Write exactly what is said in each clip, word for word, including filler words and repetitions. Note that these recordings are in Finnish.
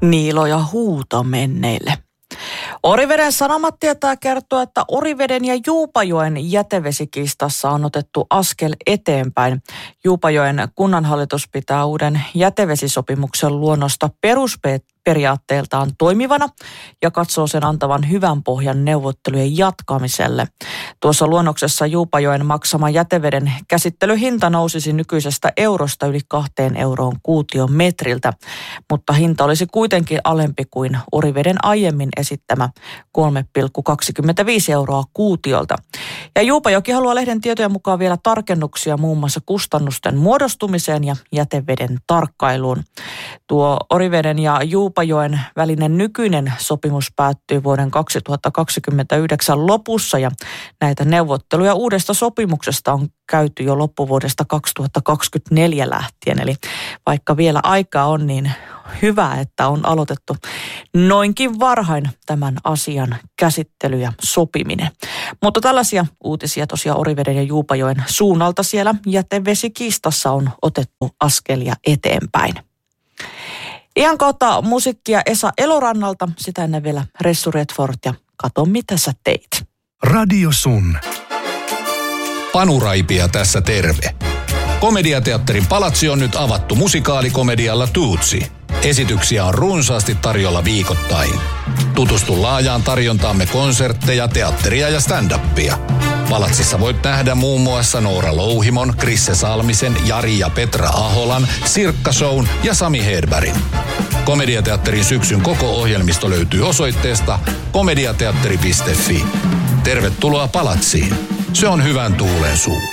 Niilo ja huuto menneille. Oriveden Sanomat tietää kertoa, että Oriveden ja Juupajoen jätevesikiistassa on otettu askel eteenpäin. Juupajoen kunnanhallitus pitää uuden jätevesisopimuksen luonnosta perusperiaatteeltaan toimivana ja katsoo sen antavan hyvän pohjan neuvottelujen jatkamiselle. Tuossa luonnoksessa Juupajoen maksama jäteveden käsittelyhinta nousisi nykyisestä eurosta yli kahteen euroon kuutiometriltä, mutta hinta olisi kuitenkin alempi kuin Oriveden aiemmin esittämä kolme pilkku kaksikymmentäviisi euroa kuutiolta. Ja Juupajoki haluaa lehden tietojen mukaan vielä tarkennuksia muun muassa kustannusten muodostumiseen ja jäteveden tarkkailuun. Tuo Oriveden ja Juupajoen välinen nykyinen sopimus päättyy vuoden kaksituhattakaksikymmentäyhdeksän lopussa ja näitä neuvotteluja uudesta sopimuksesta on käyty jo loppuvuodesta kaksituhattakaksikymmentäneljä lähtien. Eli vaikka vielä aikaa on, niin hyvä, että on aloitettu noinkin varhain tämän asian käsittely ja sopiminen. Mutta tällaisia uutisia tosiaan Oriveden ja Juupajoen suunnalta siellä jätevesikiistassa on otettu askelia eteenpäin. Ihan kohta musiikkia Esa Elorannalta, sitä ennen vielä Ressu Redford ja Kato mitä sä teit. Radio Sun. Panu Raipia tässä terve. Komediateatterin palatsi on nyt avattu musikaalikomedialla Tootsi. Esityksiä on runsaasti tarjolla viikoittain. Tutustu laajaan tarjontaamme konsertteja, teatteria ja stand-upia. Palatsissa voit nähdä muun muassa Noora Louhimon, Krisse Salmisen, Jari ja Petra Aholan, Sirkka Shown ja Sami Hedbergin. Komediateatterin syksyn koko ohjelmisto löytyy osoitteesta komediateatteri piste fi. Tervetuloa Palatsiin. Se on hyvän tuulen suu.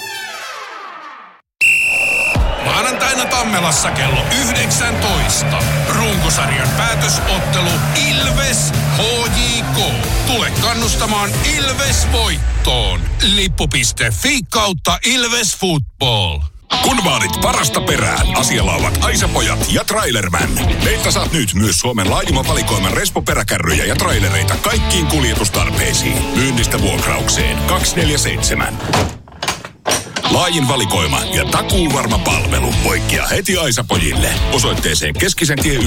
Maanantaina Tammelassa kello yhdeksäntoista. Runkosarjan päätösottelu Ilves H J K. Tule kannustamaan Ilves voittoon. Lippu piste fi kautta Ilves Football. Kun vaadit parasta perään, asialla ovat Aisa-pojat ja Trailerman. Meiltä saat nyt myös Suomen laajimman valikoiman Respo-peräkärryjä ja trailereita kaikkiin kuljetustarpeisiin. Myynnistä vuokraukseen kaksisataaneljäkymmentäseitsemän. Laajin valikoima ja takuuvarma palvelu. Poikkea heti Aisa-pojille. Osoitteeseen Keskisen tie